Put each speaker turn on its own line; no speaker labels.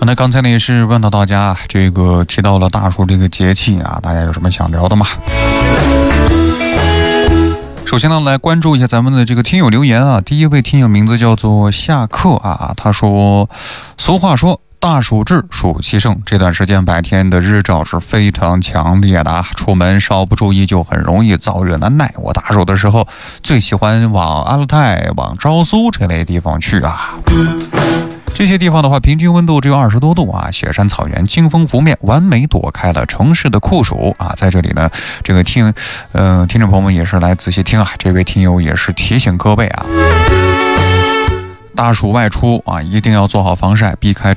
那刚才呢也是问到大家，这个提到了大暑这个节气啊，大家有什么想聊的吗？首先呢，来关注一下咱们的这个听友留言啊。第一位听友名字叫做夏克啊，他说，俗话说大暑至，暑气盛，这段时间白天的日照是非常强烈的啊，出门稍不注意就很容易燥热难耐。我大暑的时候最喜欢往阿勒泰、往昭苏这类地方去啊。这些地方的话，平均温度只有20多度啊，雪山草原，清风拂面，完美躲开了城市的酷暑啊。在这里呢，这个听众朋友们也是来仔细听啊，这位听友也是提醒各位啊，大暑外出啊，一定要做好防晒，避开